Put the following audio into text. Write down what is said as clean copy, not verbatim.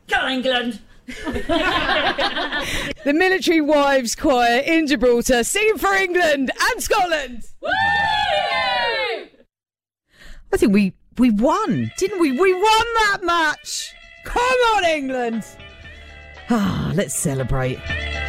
Come on, England! The Military Wives Choir in Gibraltar singing for England and Scotland. Woo! I think we won, didn't we? We won that match. Come on, England. Let's celebrate.